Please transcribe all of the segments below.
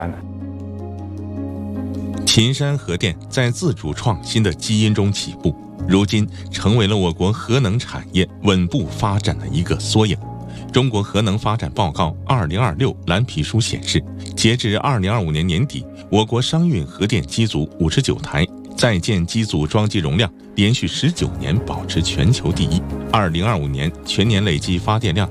秦山核电在自主创新的基因中起步，如今成为了我国核能产业稳步发展的一个缩影。中国核能发展报告2026蓝皮书显示，截至2025年年底，我国商运核电机组59台，在建机组装机容量连续19年保持全球第一。2025年全年累计发电量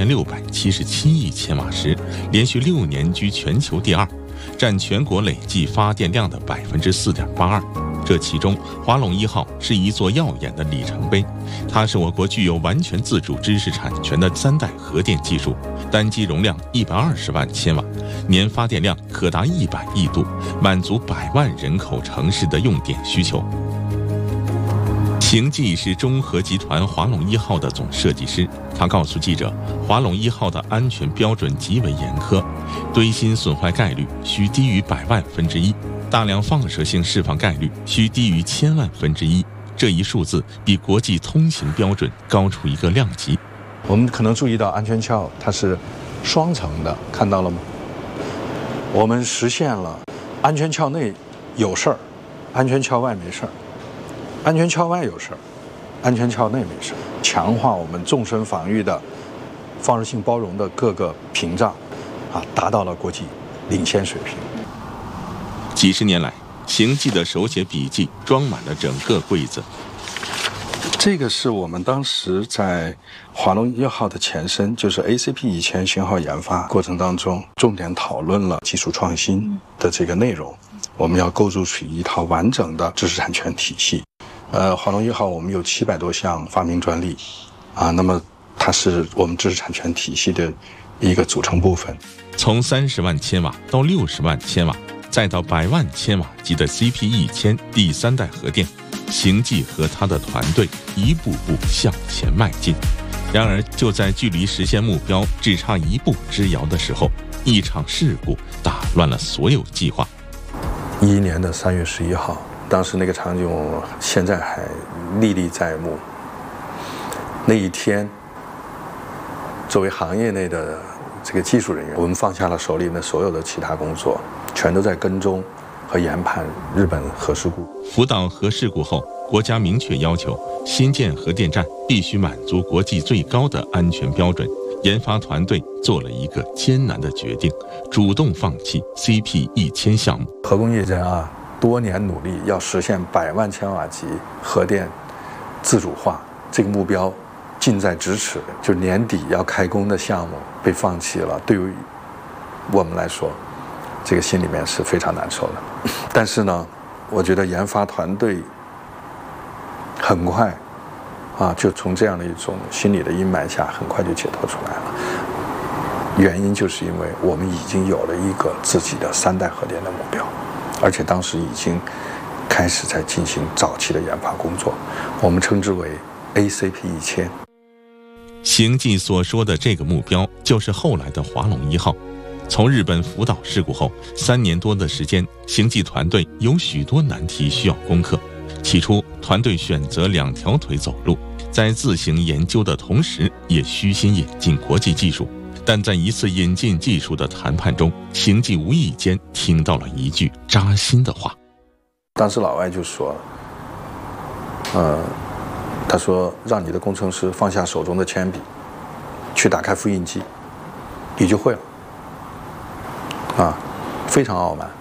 4677亿千瓦时，连续6年居全球第二，占全国累计发电量的4.82%。这其中，华龙1号是一座耀眼的里程碑，它是我国具有完全自主知识产权的3代核电技术，单机容量120万千瓦，年发电量可达100亿度，满足100万人口城市的用电需求。邢继是中核集团华龙1号的总设计师，他告诉记者，华龙1号的安全标准极为严苛，堆芯损坏概率需低于100万分之一，大量放射性释放概率需低于1000万分之一，这一数字比国际通行标准高出一个量级。 我们可能注意到安全壳它是双层的，看到了吗？我们实现了安全壳内有事儿，安全壳外没事儿。安全壳外有事儿，安全壳内没事儿，强化我们纵深防御的放射性包容的各个屏障，达到了国际领先水平。 几十年来，邢继的手写笔记装满了整个柜子。 这个是我们当时在华龙1号的前身，就是 ACP1000型号研发过程当中，重点讨论了技术创新的这个内容。我们要构筑出一套完整的知识产权体系。华龙1号我们有700多项发明专利，那么它是我们知识产权体系的一个组成部分。 从30万千瓦到60万千瓦，再到100万千瓦级的 CP1000第3代核电，邢继和他的团队一步步向前迈进。然而，就在距离实现目标只差1步之遥的时候，一场事故打乱了所有计划。 2011年的3月11号。当时那个场景我现在还历历在目。那一天，作为行业内的这个技术人员，我们放下了手里的所有的其他工作，全都在跟踪和研判日本核事故。 福岛核事故后，国家明确要求新建核电站必须满足国际最高的安全标准。研发团队做了一个艰难的决定，主动放弃 CP1000项目。 核工业者多年努力要实现100万千瓦级核电自主化，这个目标近在咫尺，就年底要开工的项目被放弃了，对于我们来说，这个心里面是非常难受的。但是呢，我觉得研发团队很快就从这样的一种心理的阴霾下很快就解脱出来了。原因就是因为我们已经有了一个自己的3代核电的目标，而且当时已经开始在进行早期的研发工作，我们称之为 ACP1000。 邢继所说的这个目标，就是后来的华龙1号。从日本福岛事故后3年多的时间，邢继团队有许多难题需要攻克。起初，团队选择2条腿走路，在自行研究的同时，也虚心引进国际技术。但在一次引进技术的谈判中，邢继无意间听到了一句扎心的话。 当时老外就说，他说让你的工程师放下手中的铅笔，去打开复印机，你就会了。非常傲慢。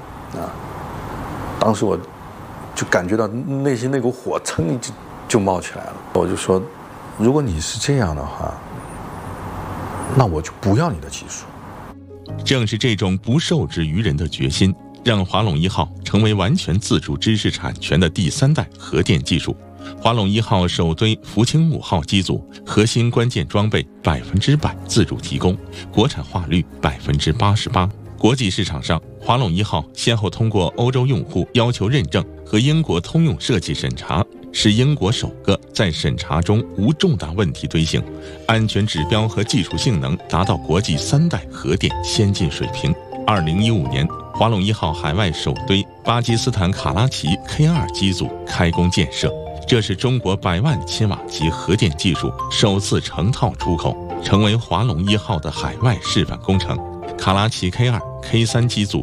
当时我就感觉到内心那股火噌就冒起来了。我就说，如果你是这样的话，那我就不要你的技术。 正是这种不受制于人的决心，让华龙1号成为完全自主知识产权的第3代核电技术。华龙1号首堆福清5号机组核心关键装备100%自主提供，国产化率88%。国际市场上，华龙1号先后通过欧洲用户要求认证和英国通用设计审查，是英国首个在审查中无重大问题推行，安全指标和技术性能达到国际3代核电先进水平。2015年，华龙1号海外首堆巴基斯坦卡拉奇 K2 机组开工建设，这是中国100万千瓦级核电技术首次成套出口，成为华龙1号的海外示范工程。卡拉奇 K2 K3机组